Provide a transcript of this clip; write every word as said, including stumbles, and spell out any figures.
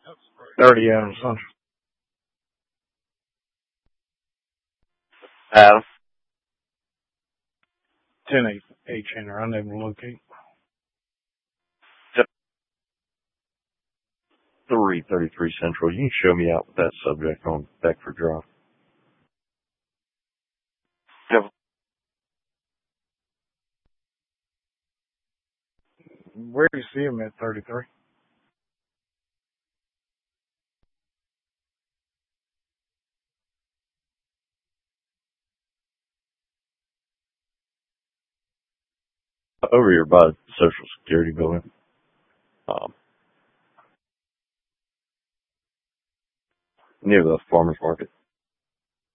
thirty Adams Central. Adam. ten H enter, unable to locate. three thirty-three Central. You can show me out with that subject on Beckford Drive. Yep. Where do you see him at thirty-three? Over here by the Social Security building. Um, near the farmer's market.